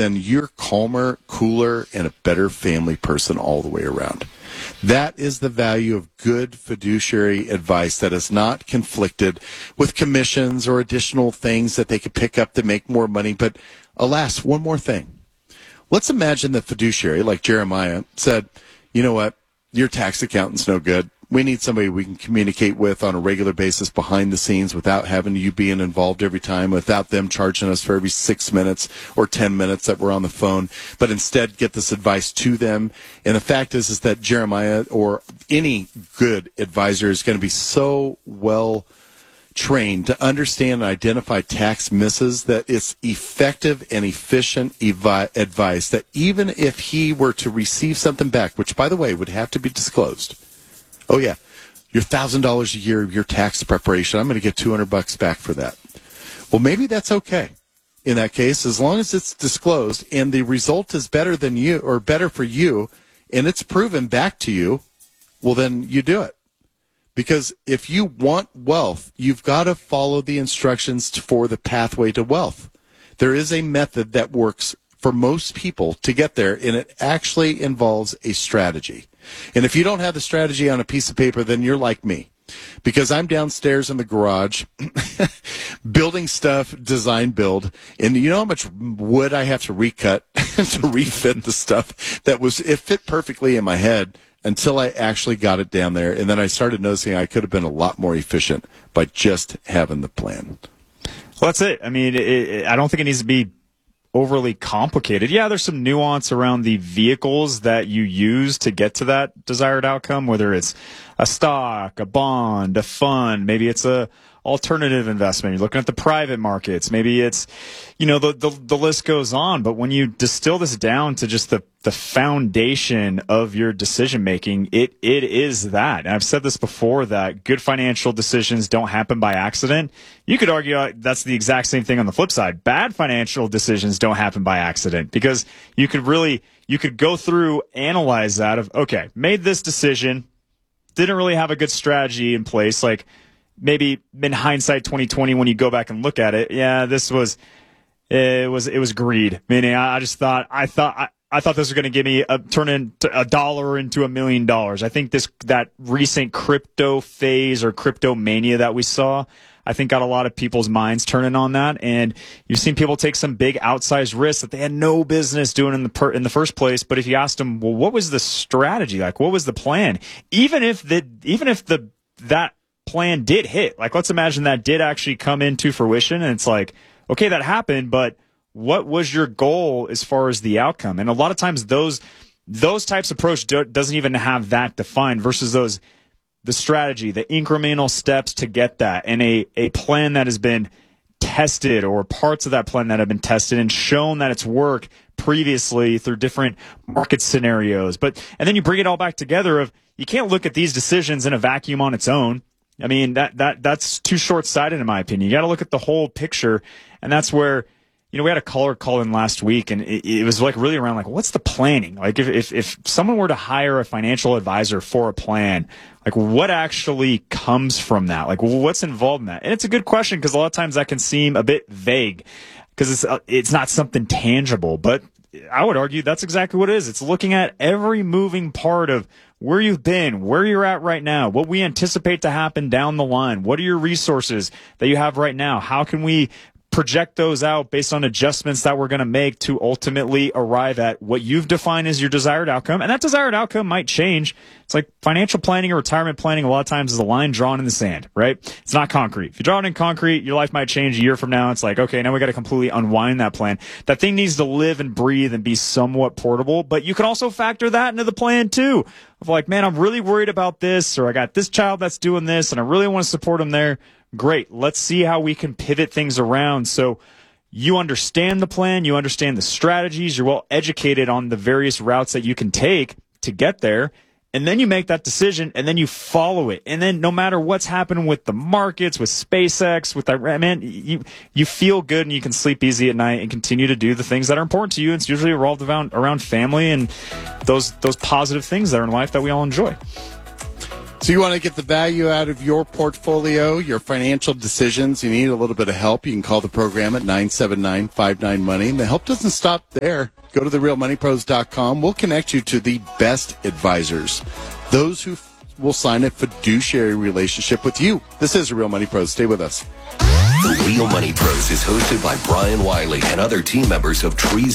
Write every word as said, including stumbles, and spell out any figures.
then you're calmer, cooler, and a better family person all the way around. That is the value of good fiduciary advice that is not conflicted with commissions or additional things that they could pick up to make more money. But alas, one more thing. Let's imagine the fiduciary, like Jeremiah, said, you know what, your tax accountant's no good. We need somebody we can communicate with on a regular basis behind the scenes without having you being involved every time, without them charging us for every six minutes or ten minutes that we're on the phone, but instead get this advice to them. And the fact is, is that Jeremiah or any good advisor is going to be so well trained to understand and identify tax misses that it's effective and efficient evi- advice that even if he were to receive something back, which, by the way, would have to be disclosed. Oh, yeah, your one thousand dollars a year of your tax preparation, I'm going to get two hundred bucks back for that. Well, maybe that's okay in that case, as long as it's disclosed and the result is better than you or better for you and it's proven back to you, well, then you do it. Because if you want wealth, you've got to follow the instructions for the pathway to wealth. There is a method that works for most people to get there, and it actually involves a strategy. And if you don't have the strategy on a piece of paper, then you're like me. Because I'm downstairs in the garage building stuff, design build, and you know how much wood I have to recut to refit the stuff that was, it fit perfectly in my head until I actually got it down there. And then I started noticing I could have been a lot more efficient by just having the plan. Well, that's it. I mean, it, it, I don't think it needs to be overly complicated. Yeah, there's some nuance around the vehicles that you use to get to that desired outcome, whether it's a stock, a bond, a fund, maybe it's a alternative investment. You're looking at the private markets. Maybe it's, you know, the, the, the list goes on. But when you distill this down to just the, the foundation of your decision making, it, it is that. And I've said this before, that good financial decisions don't happen by accident. You could argue uh, that's the exact same thing on the flip side. Bad financial decisions don't happen by accident, because you could really, you could go through, analyze that of, okay, made this decision, didn't really have a good strategy in place. Like, maybe in hindsight, twenty twenty, when you go back and look at it, yeah, this was it was it was greed. Meaning, I just thought I thought I, I thought this was going to give me a turn into a dollar into a million dollars. I think this that recent crypto phase or crypto mania that we saw, I think got a lot of people's minds turning on that, and you've seen people take some big outsized risks that they had no business doing in the per, in the first place. But if you asked them, well, what was the strategy? Like, what was the plan? Even if the even if the that plan did hit, like, let's imagine that did actually come into fruition, and it's like, okay, that happened, but what was your goal as far as the outcome? And a lot of times those those types of approach do, doesn't even have that defined, versus those the strategy, the incremental steps to get that, and a a plan that has been tested, or parts of that plan that have been tested and shown that it's worked previously through different market scenarios. But and then you bring it all back together of, you can't look at these decisions in a vacuum on its own. I mean, that that that's too short-sighted in my opinion. You got to look at the whole picture, and that's where, you know, we had a caller call in last week, and it, it was like really around like, what's the planning? Like, if, if if someone were to hire a financial advisor for a plan, like, what actually comes from that? Like, what's involved in that? And it's a good question, because a lot of times that can seem a bit vague, because it's uh, it's not something tangible. But I would argue that's exactly what it is. It's looking at every moving part of where you've been, where you're at right now, what we anticipate to happen down the line. What are your resources that you have right now? How can we project those out based on adjustments that we're going to make to ultimately arrive at what you've defined as your desired outcome? And that desired outcome might change. It's like financial planning or retirement planning. A lot of times is a line drawn in the sand, right? It's not concrete. If you draw it in concrete, your life might change a year from now. It's like, okay, now we got to completely unwind that plan. That thing needs to live and breathe and be somewhat portable, but you can also factor that into the plan too. Of like, man, I'm really worried about this, or I got this child that's doing this, and I really want to support them there. Great. Let's see how we can pivot things around. So you understand the plan, you understand the strategies, you're well educated on the various routes that you can take to get there. And then you make that decision, and then you follow it. And then no matter what's happening with the markets, with SpaceX, with that, man, you, you feel good and you can sleep easy at night and continue to do the things that are important to you. It's usually revolved around, around family and those, those positive things that are in life that we all enjoy. So you want to get the value out of your portfolio, your financial decisions. You need a little bit of help. You can call the program at nine seven nine, five nine, money. And the help doesn't stop there. Go to the real money pros dot com. We'll connect you to the best advisors, those who will sign a fiduciary relationship with you. This is Real Money Pros. Stay with us. The Real Money Pros is hosted by Brian Wiley and other team members of Trees